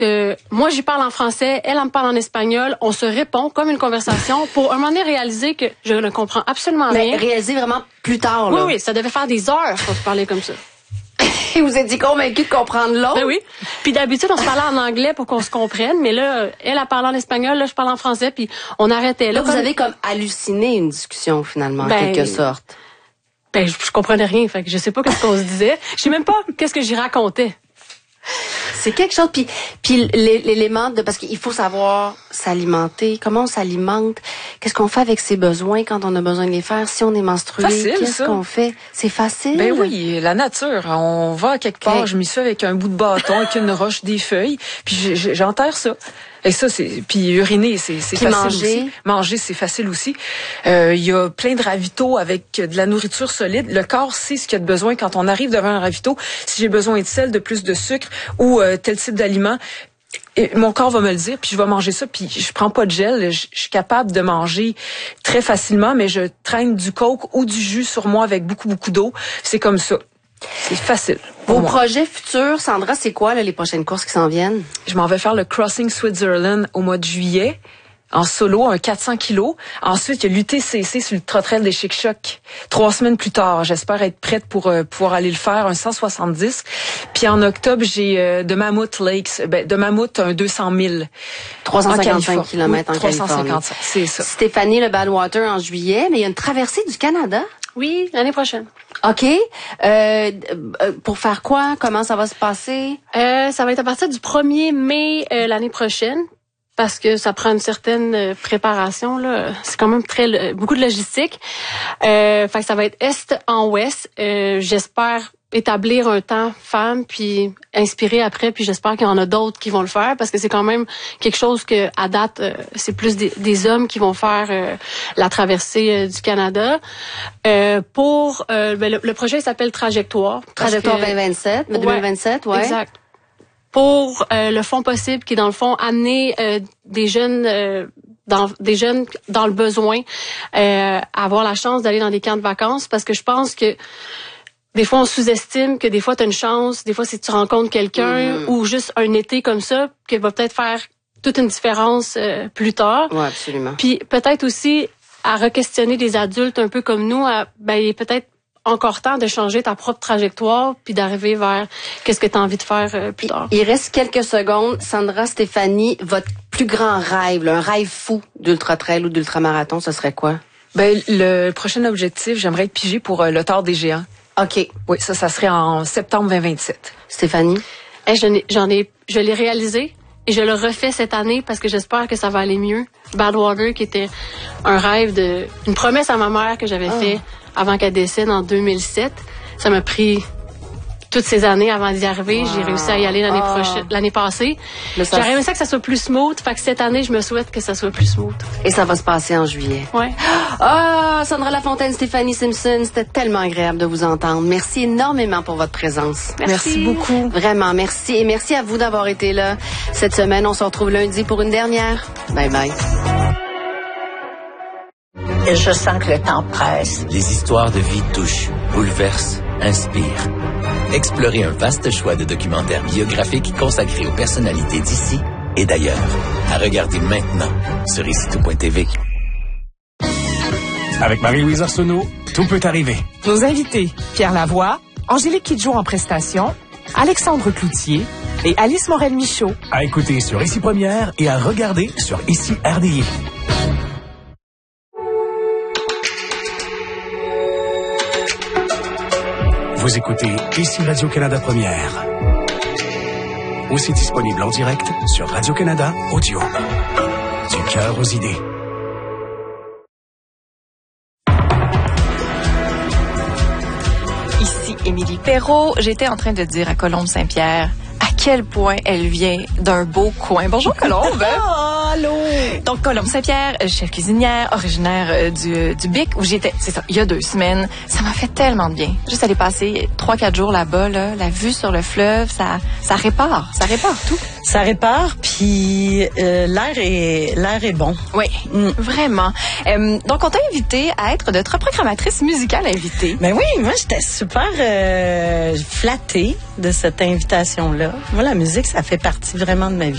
moi, j'y parle en français, elle me parle en espagnol, on se répond comme une conversation pour un moment donné réaliser que je ne comprends absolument rien. Mais réaliser vraiment plus tard, là. Oui, ça devait faire des heures qu'on se parlait comme ça. Et vous étiez convaincu de comprendre l'autre? Ben oui. Puis d'habitude, on se parlait en anglais pour qu'on se comprenne, mais là, elle parle en espagnol, là, je parle en français, puis on arrêtait là. Là, vous avez comme halluciné une discussion, finalement, en quelque sorte. Ben, je comprenais rien, fait que je sais pas qu'est-ce qu'on se disait. Je sais même pas qu'est-ce que j'y racontais. C'est quelque chose, puis l'élément de, parce qu'il faut savoir s'alimenter, comment on s'alimente, qu'est-ce qu'on fait avec ses besoins quand on a besoin de les faire, si on est menstrué, qu'est-ce qu'on fait? C'est facile? Ben oui, la nature, on va à quelque part, je m'y suis avec un bout de bâton, avec une roche, des feuilles, puis j'enterre ça. Et ça, puis uriner, c'est facile aussi. Manger, c'est facile aussi. Il y a plein de ravitaux avec de la nourriture solide. Le corps sait ce qu'il y a de besoin quand on arrive devant un ravito. Si j'ai besoin de sel, de plus de sucre ou tel type d'aliment, mon corps va me le dire, puis je vais manger ça, puis je prends pas de gel. Je suis capable de manger très facilement, mais je traîne du coke ou du jus sur moi avec beaucoup d'eau. C'est comme ça. C'est facile. Vos projets futurs, Sandra, c'est quoi là, les prochaines courses qui s'en viennent? Je m'en vais faire le Crossing Switzerland au mois de juillet, en solo, un 400 kilos. Ensuite, il y a l'UTCC sur le Trottrail des Chic-Chocs. 3 semaines plus tard, j'espère être prête pour pouvoir aller le faire, un 170. Puis en octobre, j'ai de Mammoth Lakes, de Mammoth, un 200 000. 355 km en Californie. 355, c'est ça. Stéphanie, le Badwater en juillet, mais il y a une traversée du Canada. Oui, l'année prochaine. OK. Pour faire quoi? Comment ça va se passer? Ça va être à partir du 1er mai l'année prochaine. Parce que ça prend une certaine préparation, là. C'est quand même beaucoup de logistique. Fait que ça va être est en ouest. J'espère établir un temps femme, puis inspirer après, puis j'espère qu'il y en a d'autres qui vont le faire, parce que c'est quand même quelque chose que à date, c'est plus des hommes qui vont faire la traversée du Canada. Le projet il s'appelle Trajectoire. Trajectoire 2027, ouais. Exact. Pour le Fonds possible, qui est dans le fond amener des jeunes dans le besoin à avoir la chance d'aller dans des camps de vacances, parce que je pense que des fois on sous-estime que des fois tu as une chance, des fois si tu rencontres quelqu'un ou juste un été comme ça qui va peut-être faire toute une différence plus tard. Ouais, absolument. Puis peut-être aussi à re-questionner des adultes un peu comme nous, il est peut-être encore temps de changer ta propre trajectoire puis d'arriver vers qu'est-ce que tu as envie de faire plus tard. Il reste quelques secondes. Sandra, Stéphanie, votre plus grand rêve, là, un rêve fou d'ultra-trail ou d'ultramarathon, ce serait quoi? Le prochain objectif, j'aimerais être pigée pour le Tour des Géants. OK. Oui, ça serait en septembre 2027. Stéphanie? Je l'ai réalisé et je le refais cette année parce que j'espère que ça va aller mieux. Badwater, qui était un rêve une promesse à ma mère que j'avais fait avant qu'elle décède en 2007. Ça m'a pris toutes ces années avant d'y arriver. J'ai réussi à y aller l'année passée. J'aurais aimé ça que ça soit plus smooth. Fait que cette année, je me souhaite que ça soit plus smooth. Et ça va se passer en juillet. Ouais. Sandra Lafontaine, Stéphanie Simpson, c'était tellement agréable de vous entendre. Merci énormément pour votre présence. Merci beaucoup. Vraiment, merci. Et merci à vous d'avoir été là cette semaine. On se retrouve lundi pour une dernière. Bye bye. Et je sens que le temps presse. Les histoires de vie touchent, bouleversent, inspirent. Explorez un vaste choix de documentaires biographiques consacrés aux personnalités d'ici et d'ailleurs. À regarder maintenant sur icitout.tv. Avec Marie-Louise Arsenault, tout peut arriver. Nos invités, Pierre Lavoie, Angélique Kidjo en prestation, Alexandre Cloutier et Alice Morel-Michaud. À écouter sur Ici Première et à regarder sur Ici RDI. Vous écoutez Ici Radio-Canada Première. Aussi disponible en direct sur Radio-Canada Audio. Du cœur aux idées. Ici Émilie Perrault. J'étais en train de dire à Colombe Saint-Pierre à quel point elle vient d'un beau coin. Bonjour Colombe. Allô. Donc Colombe Saint-Pierre, chef cuisinière, originaire du Bic, où j'étais, c'est ça, il y a 2 semaines. Ça m'a fait tellement de bien. Juste aller passer 3-4 jours là-bas, là, la vue sur le fleuve, ça répare tout. Ça répare, puis l'air est bon. Oui, vraiment. Donc, on t'a invité à être notre programmatrice musicale invitée. Ben oui, moi, j'étais super flattée de cette invitation-là. Moi, la musique, ça fait partie vraiment de ma vie.